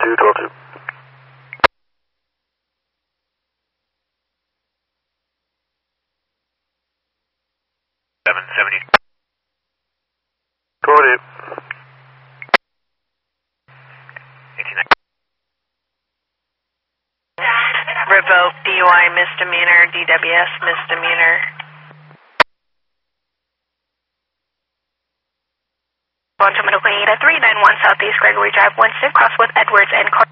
2, talk to. 770. Talk to. 89. Revoke DUI misdemeanor, DWS misdemeanor. Quantum Middle Queen 391 Southeast Gregory Drive 16, cross with Edwards and Car.